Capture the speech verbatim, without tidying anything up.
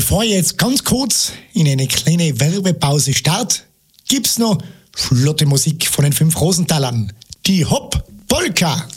bevor ich jetzt ganz kurz in eine kleine Werbepause starte, gibt's noch flotte Musik von den fünf Rosentalern. Die Hop Polka.